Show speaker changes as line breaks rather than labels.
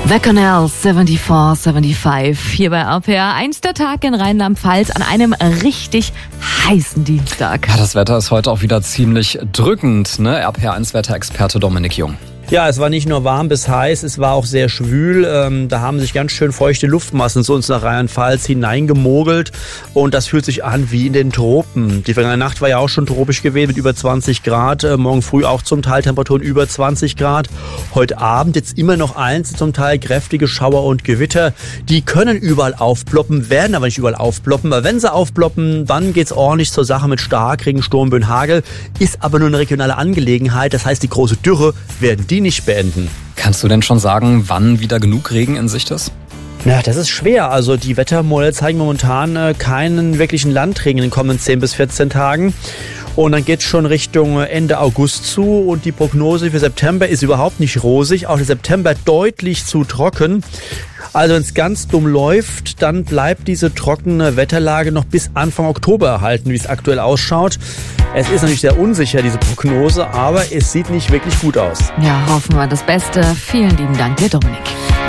The Canals 74-75 hier bei RPR 1, der Tag in Rheinland-Pfalz an einem richtig heißen Dienstag.
Ja, das Wetter ist heute auch wieder ziemlich drückend, ne? RPR 1 Wetterexperte Dominik Jung.
Ja, es war nicht nur warm bis heiß, es war auch sehr schwül. Da haben sich ganz schön feuchte Luftmassen zu uns nach Rheinland-Pfalz hineingemogelt und das fühlt sich an wie in den Tropen. Die vergangene Nacht war ja auch schon tropisch gewesen mit über 20 Grad, morgen früh auch zum Teil Temperaturen über 20 Grad. Heute Abend jetzt immer noch zum Teil kräftige Schauer und Gewitter. Die können überall aufploppen, werden aber nicht überall aufploppen. Aber wenn sie aufploppen, dann geht's ordentlich zur Sache mit Starkregen, Sturmböen, Hagel. Ist aber nur eine regionale Angelegenheit, das heißt die große Dürre werden die nicht beenden.
Kannst du denn schon sagen, wann wieder genug Regen in Sicht ist?
Na, das ist schwer. Also die Wettermodelle zeigen momentan keinen wirklichen Landregen in den kommenden 10 bis 14 Tagen. Und dann geht es schon Richtung Ende August zu und die Prognose für September ist überhaupt nicht rosig. Auch der September deutlich zu trocken. Also wenn es ganz dumm läuft, dann bleibt diese trockene Wetterlage noch bis Anfang Oktober erhalten, wie es aktuell ausschaut. Es ist natürlich sehr unsicher, diese Prognose, aber es sieht nicht wirklich gut aus.
Ja, hoffen wir das Beste. Vielen lieben Dank dir, Dominik.